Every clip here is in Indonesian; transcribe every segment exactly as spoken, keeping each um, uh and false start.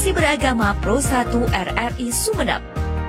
Moderasi Beragama Pro satu R R I Sumeneb.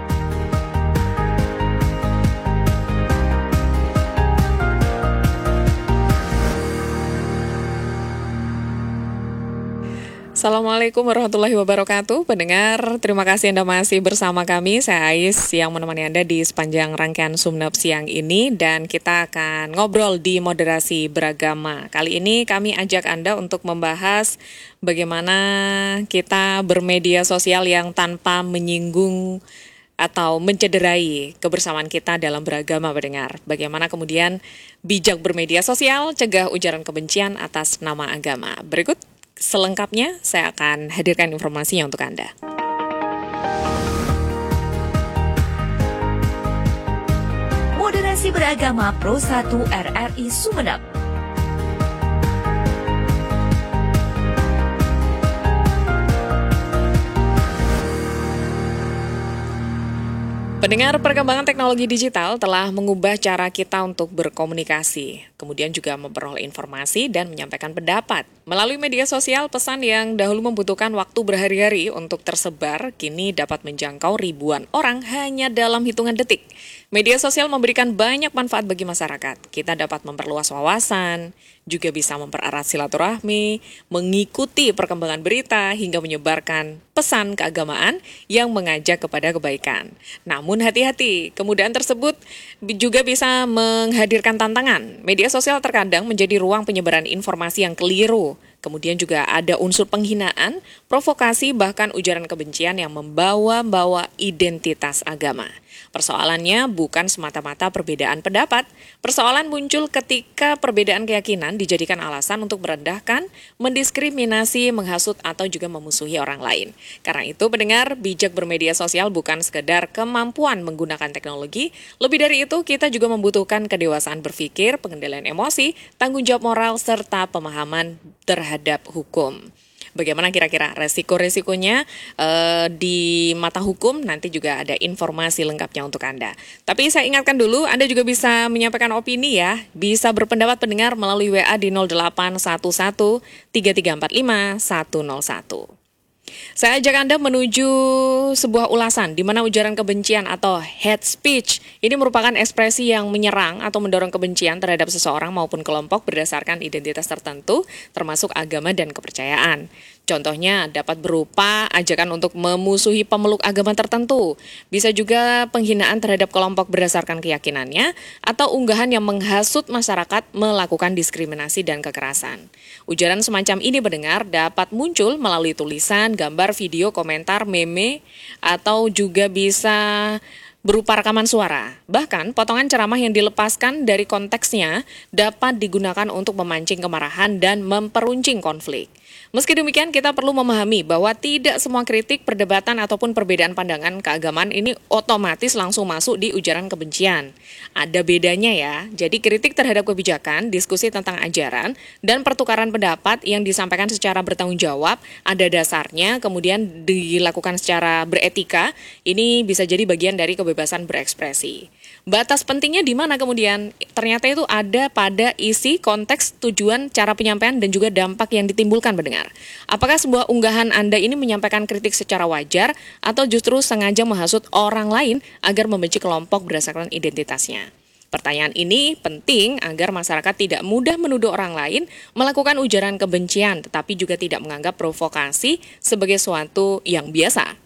Assalamualaikum warahmatullahi wabarakatuh. Pendengar, terima kasih Anda masih bersama kami. Saya Ais yang menemani Anda di sepanjang rangkaian Sumeneb siang ini. Dan kita akan ngobrol di Moderasi Beragama. Kali ini kami ajak Anda untuk membahas bagaimana kita bermedia sosial yang tanpa menyinggung atau mencederai kebersamaan kita dalam beragama, pendengar. Bagaimana kemudian bijak bermedia sosial, cegah ujaran kebencian atas nama agama. Berikut selengkapnya saya akan hadirkan informasinya untuk Anda. Moderasi Beragama Pro satu R R I Sumeneb. Pendengar, perkembangan teknologi digital telah mengubah cara kita untuk berkomunikasi, kemudian juga memperoleh informasi dan menyampaikan pendapat. Melalui media sosial, pesan yang dahulu membutuhkan waktu berhari-hari untuk tersebar, kini dapat menjangkau ribuan orang hanya dalam hitungan detik. Media sosial memberikan banyak manfaat bagi masyarakat. Kita dapat memperluas wawasan, juga bisa mempererat silaturahmi, mengikuti perkembangan berita, hingga menyebarkan pesan keagamaan yang mengajak kepada kebaikan. Namun hati-hati, kemudahan tersebut juga bisa menghadirkan tantangan. Media sosial terkadang menjadi ruang penyebaran informasi yang keliru. Kemudian juga ada unsur penghinaan, provokasi, bahkan ujaran kebencian yang membawa-bawa identitas agama. Persoalannya bukan semata-mata perbedaan pendapat. Persoalan muncul ketika perbedaan keyakinan dijadikan alasan untuk merendahkan, mendiskriminasi, menghasut, atau juga memusuhi orang lain. Karena itu, pendengar, bijak bermedia sosial bukan sekedar kemampuan menggunakan teknologi. Lebih dari itu, kita juga membutuhkan kedewasaan berpikir, pengendalian emosi, tanggung jawab moral, serta pemahaman terhadap hukum. Bagaimana kira-kira resiko-resikonya uh, di mata hukum, nanti juga ada informasi lengkapnya untuk Anda. Tapi saya ingatkan dulu, Anda juga bisa menyampaikan opini ya, bisa berpendapat pendengar melalui W A di nol delapan satu satu tiga tiga empat lima satu nol satu. Saya ajak Anda menuju sebuah ulasan di mana ujaran kebencian atau hate speech ini merupakan ekspresi yang menyerang atau mendorong kebencian terhadap seseorang maupun kelompok berdasarkan identitas tertentu, termasuk agama dan kepercayaan. Contohnya dapat berupa ajakan untuk memusuhi pemeluk agama tertentu, bisa juga penghinaan terhadap kelompok berdasarkan keyakinannya, atau unggahan yang menghasut masyarakat melakukan diskriminasi dan kekerasan. Ujaran semacam ini pendengar dapat muncul melalui tulisan, gambar, video, komentar, meme, atau juga bisa berupa rekaman suara. Bahkan, potongan ceramah yang dilepaskan dari konteksnya dapat digunakan untuk memancing kemarahan dan memperuncing konflik. Meski demikian, kita perlu memahami bahwa tidak semua kritik, perdebatan, ataupun perbedaan pandangan keagamaan ini otomatis langsung masuk di ujaran kebencian. Ada bedanya ya, jadi kritik terhadap kebijakan, diskusi tentang ajaran, dan pertukaran pendapat yang disampaikan secara bertanggung jawab, ada dasarnya, kemudian dilakukan secara beretika, ini bisa jadi bagian dari kebebasan berekspresi. Batas pentingnya di mana kemudian? Ternyata itu ada pada isi, konteks, tujuan, cara penyampaian, dan juga dampak yang ditimbulkan pendengar. Apakah sebuah unggahan Anda ini menyampaikan kritik secara wajar atau justru sengaja menghasut orang lain agar membenci kelompok berdasarkan identitasnya? Pertanyaan ini penting agar masyarakat tidak mudah menuduh orang lain melakukan ujaran kebencian, tetapi juga tidak menganggap provokasi sebagai sesuatu yang biasa.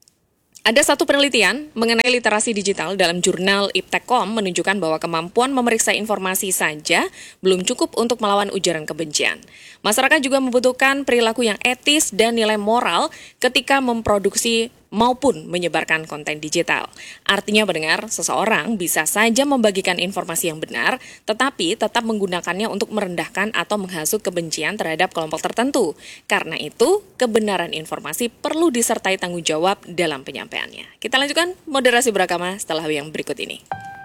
Ada satu penelitian mengenai literasi digital dalam jurnal iptek titik com menunjukkan bahwa kemampuan memeriksa informasi saja belum cukup untuk melawan ujaran kebencian. Masyarakat juga membutuhkan perilaku yang etis dan nilai moral ketika memproduksi maupun menyebarkan konten digital. Artinya pendengar, seseorang bisa saja membagikan informasi yang benar, tetapi tetap menggunakannya untuk merendahkan atau menghasut kebencian terhadap kelompok tertentu. Karena itu, kebenaran informasi perlu disertai tanggung jawab dalam penyampaiannya. Kita lanjutkan moderasi beragama setelah yang berikut ini.